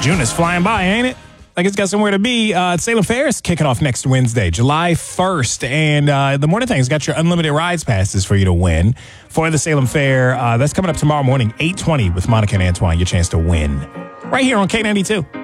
June is flying by, ain't it? Like it's got somewhere to be. Salem Fair is kicking off next Wednesday, July 1st. And the morning thing's got your unlimited rides passes for you to win for the Salem Fair. That's coming up tomorrow morning, 8:20 with Monica and Antoine. Your chance to win right here on K92.